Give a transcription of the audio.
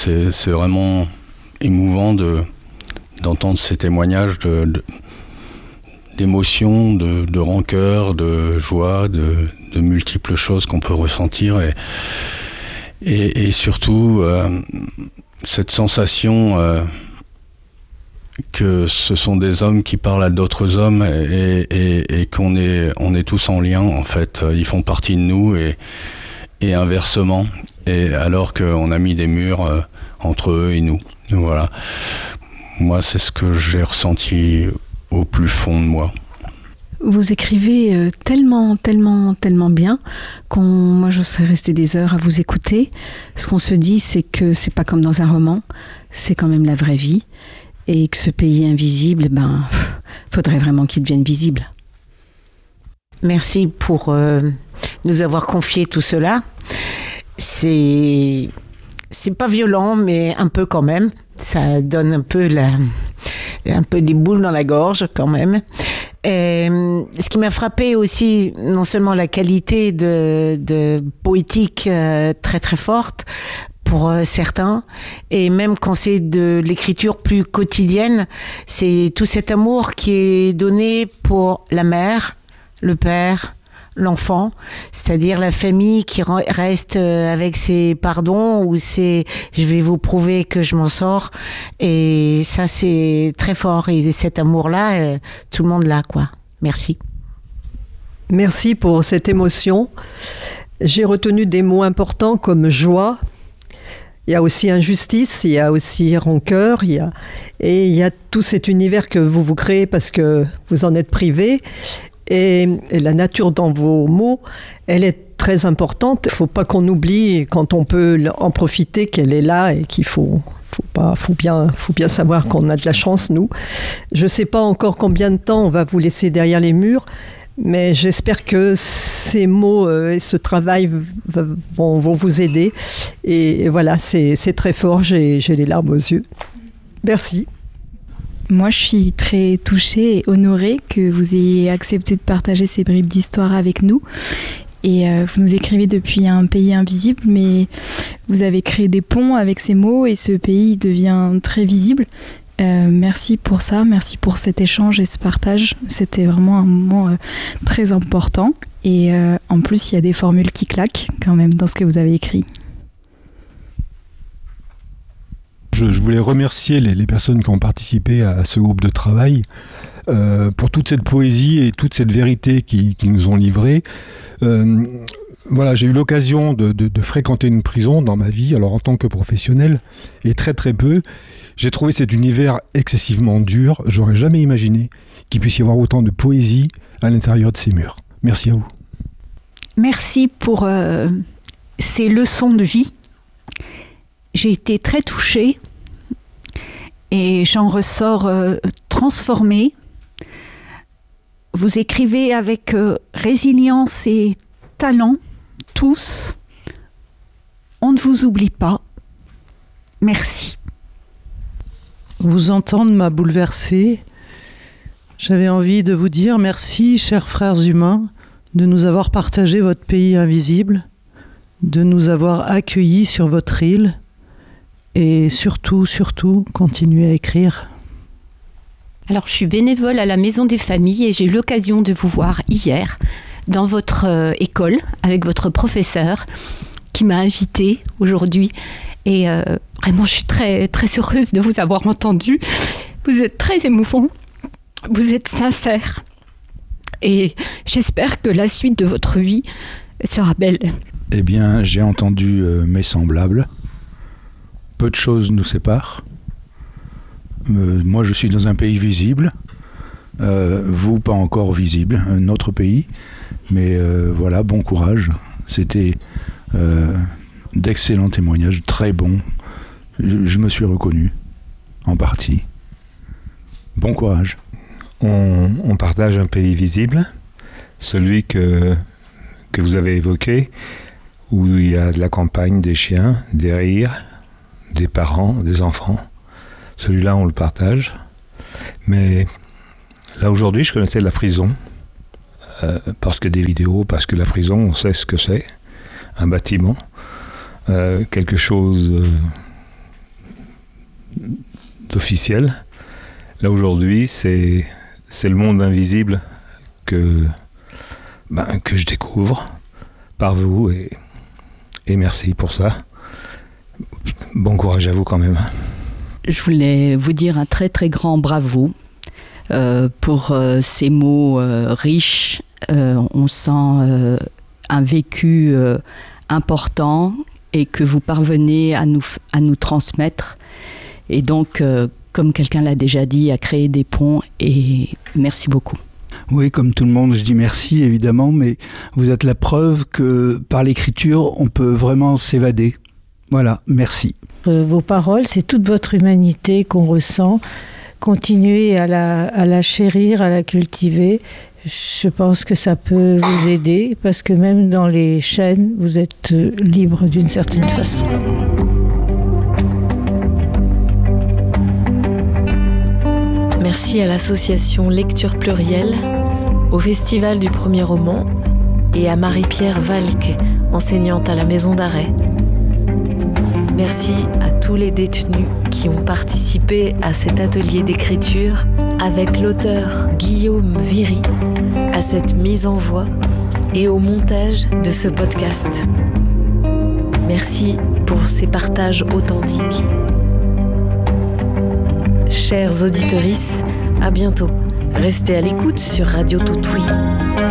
c'est vraiment émouvant d'entendre ces témoignages d'émotions, de rancœur, de joie, de multiples choses qu'on peut ressentir et surtout cette sensation que ce sont des hommes qui parlent à d'autres hommes et qu'on est tous en lien en fait. Ils font partie de nous et inversement, et alors qu'on a mis des murs entre eux et nous. Voilà. Moi, c'est ce que j'ai ressenti au plus fond de moi. Vous écrivez tellement bien moi je serais restée des heures à vous écouter. Ce qu'on se dit, c'est que c'est pas comme dans un roman, c'est quand même la vraie vie, et que ce pays invisible, faudrait vraiment qu'il devienne visible. Merci pour nous avoir confié tout cela. C'est pas violent, mais un peu quand même. Ça donne un peu des boules dans la gorge quand même. Et ce qui m'a frappé aussi, non seulement la qualité de poétique très très forte pour certains, et même quand c'est de l'écriture plus quotidienne, c'est tout cet amour qui est donné pour la mère, le père, l'enfant, c'est-à-dire la famille qui reste avec ses pardons ou ses je vais vous prouver que je m'en sors, et ça c'est très fort, et cet amour-là, tout le monde l'a, quoi. Merci. Merci pour cette émotion. J'ai retenu des mots importants comme joie. Il y a aussi injustice, il y a aussi rancœur, il y a tout cet univers que vous créez parce que vous en êtes privé. Et la nature dans vos mots, elle est très importante. Il ne faut pas qu'on oublie, quand on peut en profiter, qu'elle est là et qu'il faut bien savoir qu'on a de la chance, nous. Je ne sais pas encore combien de temps on va vous laisser derrière les murs, mais j'espère que ces mots et ce travail vont vous aider. Et voilà, c'est très fort, j'ai les larmes aux yeux. Merci. Moi, je suis très touchée et honorée que vous ayez accepté de partager ces bribes d'histoire avec nous. Et vous nous écrivez depuis un pays invisible, mais vous avez créé des ponts avec ces mots et ce pays devient très visible. Merci pour ça, merci pour cet échange et ce partage. C'était vraiment un moment très important. Et en plus, il y a des formules qui claquent quand même dans ce que vous avez écrit. Je voulais remercier les personnes qui ont participé à ce groupe de travail pour toute cette poésie et toute cette vérité qu'ils nous ont livrée. Voilà, j'ai eu l'occasion de fréquenter une prison dans ma vie, alors en tant que professionnel, et très très peu. J'ai trouvé cet univers excessivement dur. J'aurais jamais imaginé qu'il puisse y avoir autant de poésie à l'intérieur de ces murs. Merci à vous. Merci pour ces leçons de vie. J'ai été très touchée et j'en ressors transformée. Vous écrivez avec résilience et talent, tous. On ne vous oublie pas. Merci. Vous entendre m'a bouleversée. J'avais envie de vous dire merci, chers frères humains, de nous avoir partagé votre pays invisible, de nous avoir accueillis sur votre île, et surtout, continuez à écrire. Alors, je suis bénévole à la Maison des Familles et j'ai eu l'occasion de vous voir hier dans votre école avec votre professeur qui m'a invitée aujourd'hui. Et vraiment, je suis très, très heureuse de vous avoir entendu. Vous êtes très émouvant, vous êtes sincère. Et j'espère que la suite de votre vie sera belle. Eh bien, j'ai entendu mes semblables. Peu de choses nous séparent. Moi, je suis dans un pays visible. Vous, pas encore visible, un autre pays. Mais voilà, bon courage. C'était d'excellents témoignages, très bons. Je me suis reconnu, en partie. Bon courage. On partage un pays visible, celui que vous avez évoqué, où il y a de la campagne, des chiens, des rires, des parents, des enfants. Celui-là, on le partage. Mais là, aujourd'hui, je connaissais la prison, parce que des vidéos, parce que la prison, on sait ce que c'est, un bâtiment, quelque chose d'officiel. Là aujourd'hui, c'est le monde invisible que je découvre par vous et merci pour ça. Bon courage à vous quand même. Je voulais vous dire un très très grand bravo pour ces mots riches. On sent un vécu important et que vous parvenez à nous transmettre. Et donc, comme quelqu'un l'a déjà dit, à créer des ponts. Et merci beaucoup. Oui, comme tout le monde, je dis merci évidemment, mais vous êtes la preuve que par l'écriture, on peut vraiment s'évader. Voilà, merci. Vos paroles, c'est toute votre humanité qu'on ressent. Continuez à la chérir, à la cultiver. Je pense que ça peut vous aider parce que même dans les chaînes, vous êtes libre d'une certaine façon. Merci à l'association Lecture Plurielle, au Festival du Premier Roman et à Marie-Pierre Valque, enseignante à la maison d'arrêt. Merci à tous les détenus qui ont participé à cet atelier d'écriture avec l'auteur Guillaume Viry, à cette mise en voix et au montage de ce podcast. Merci pour ces partages authentiques. Chers auditorices, à bientôt. Restez à l'écoute sur Radio Toutouille.